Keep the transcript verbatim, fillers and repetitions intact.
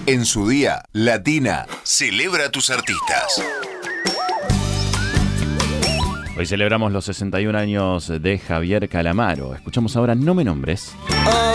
En su día, Latina celebra a tus artistas. Hoy celebramos los sesenta y un años de Javier Calamaro. Escuchamos ahora No me nombres.